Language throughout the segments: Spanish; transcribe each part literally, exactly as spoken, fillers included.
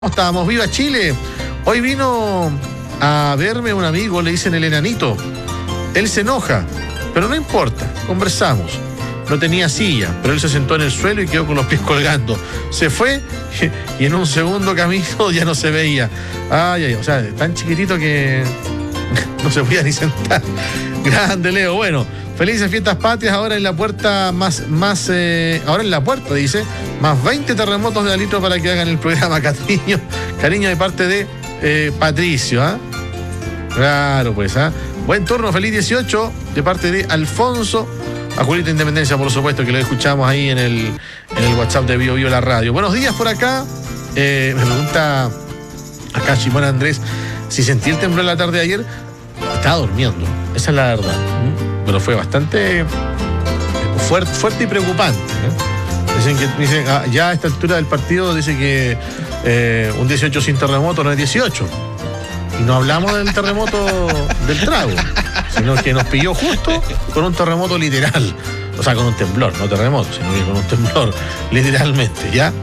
¿Cómo estábamos? ¡Viva Chile! Hoy vino a verme un amigo, le dicen el enanito. Él se enoja, pero no importa, conversamos. No tenía silla, pero él se sentó en el suelo y quedó con los pies colgando. Se fue y en un segundo camino ya no se veía. Ay, ay, o sea, tan chiquitito que no se podía ni sentar. Grande, Leo. Bueno, felices fiestas patrias. Ahora en la puerta más, más eh, ahora en la puerta, dice, más veinte terremotos de alito para que hagan el programa. Cariño, cariño de parte de eh, Patricio, ¿ah? ¿eh? Claro, pues, ¿ah? ¿eh? Buen turno, feliz dieciocho, de parte de Alfonso. A Julita Independencia, por supuesto, que lo escuchamos ahí en el, en el WhatsApp de Bio Bio La Radio. Buenos días por acá. Eh, me pregunta acá Simón Andrés si sentí el temblor la tarde de ayer. Estaba durmiendo, esa es la verdad. Pero fue bastante fuerte, fuerte y preocupante, ¿eh? Dicen que dicen, ah, ya a esta altura del partido dice que eh, un dieciocho sin terremoto no es dieciocho. Y no hablamos del terremoto del trago, sino que nos pilló justo con un terremoto literal. O sea, con un temblor, no terremoto, sino que con un temblor, literalmente, ¿ya?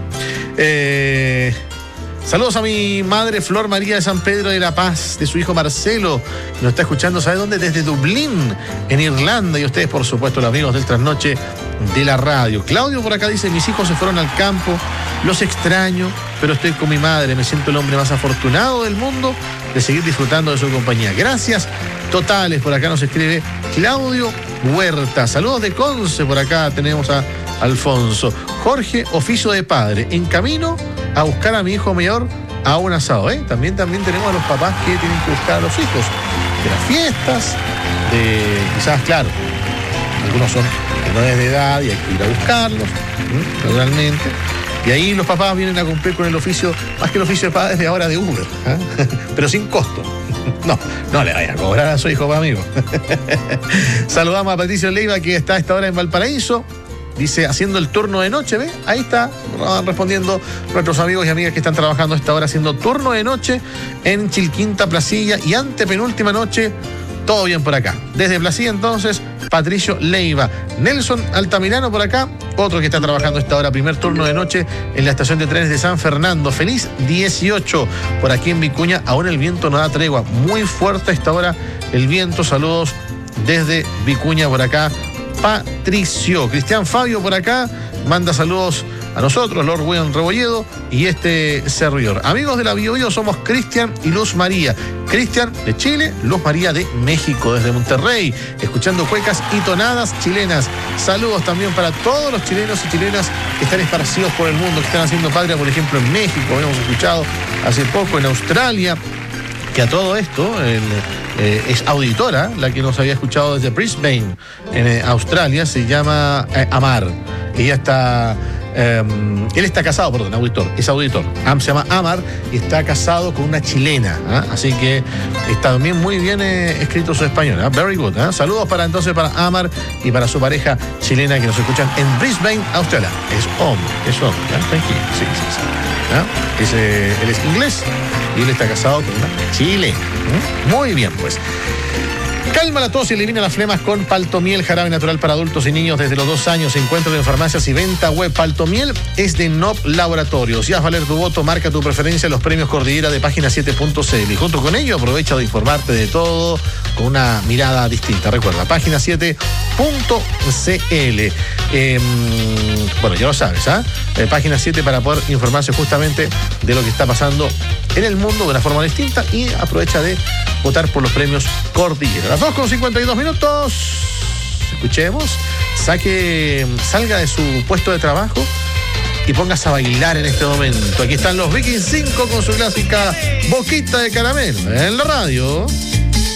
Eh, saludos a mi madre Flor María de San Pedro de la Paz, de su hijo Marcelo, que nos está escuchando, ¿sabe dónde? Desde Dublín, en Irlanda. Y ustedes, por supuesto, los amigos del Trasnoche de la radio. Claudio por acá dice, mis hijos se fueron al campo, los extraño, pero estoy con mi madre, me siento el hombre más afortunado del mundo de seguir disfrutando de su compañía. Gracias totales, por acá nos escribe Claudio Huerta. Saludos de Conce, por acá tenemos a Alfonso. Jorge, oficio de padre, en camino a buscar a mi hijo mayor a un asado, ¿eh? También, también tenemos a los papás que tienen que buscar a los hijos de las fiestas, de quizás, claro, algunos son menores de edad y hay que ir a buscarlos, ¿eh? Naturalmente. Y ahí los papás vienen a cumplir con el oficio, más que el oficio de padres de ahora de Uber, ¿eh? Pero sin costo. No, no le vayan a cobrar a su hijo, amigo. Saludamos a Patricio Leiva, que está a esta hora en Valparaíso. Dice, haciendo el turno de noche, ¿ve? Ahí está, respondiendo nuestros amigos y amigas que están trabajando a esta hora haciendo turno de noche en Chilquinta, Placilla, y antepenúltima noche, todo bien por acá. Desde Placilla, entonces, Patricio Leiva. Nelson Altamirano por acá, otro que está trabajando a esta hora, primer turno de noche en la estación de trenes de San Fernando. Feliz dieciocho por aquí en Vicuña. Aún el viento no da tregua, muy fuerte a esta hora el viento. Saludos desde Vicuña por acá, Patricio. Cristian Fabio por acá manda saludos a nosotros, Lord William Rebolledo y este servidor. Amigos de la Bio Bio, somos Cristian y Luz María. Cristian de Chile, Luz María de México, desde Monterrey, escuchando cuecas y tonadas chilenas. Saludos también para todos los chilenos y chilenas que están esparcidos por el mundo, que están haciendo patria, por ejemplo, en México, habíamos escuchado hace poco, en Australia, que a todo esto el, eh, es auditora, la que nos había escuchado desde Brisbane, en eh, Australia, se llama eh, Amar. Ella está... Eh, él está casado, perdón, auditor, es auditor. Am, se llama Amar y está casado con una chilena, ¿eh? Así que está también muy bien eh, escrito su español, ¿eh? Very good, ¿eh? Saludos para entonces para Amar y para su pareja chilena que nos escuchan en Brisbane, Australia. Es hombre, es hombre, ¿eh? Tranquilo, sí, sí, sí. ¿Eh? Es, eh, él es inglés y él está casado con una chilena. ¿Eh? Muy bien, pues. Calma la tos y elimina las flemas con Paltomiel, jarabe natural para adultos y niños desde los dos años. Se encuentra en farmacias y venta web. Paltomiel es de N O P Laboratorios. Y haz valer tu voto, marca tu preferencia en los premios Cordillera de página siete punto c l. Y junto con ello aprovecha de informarte de todo con una mirada distinta. Recuerda, página siete punto c l. Eh, bueno, ya lo sabes, ¿ah? ¿eh? Eh, página siete para poder informarse justamente de lo que está pasando en el mundo de una forma distinta y aprovecha de votar por los premios Cordillera. Las dos con cincuenta y dos minutos. Escuchemos. Saque, salga de su puesto de trabajo y póngase a bailar en este momento. Aquí están los Vikings cinco con su clásica Boquita de Caramelo en la radio.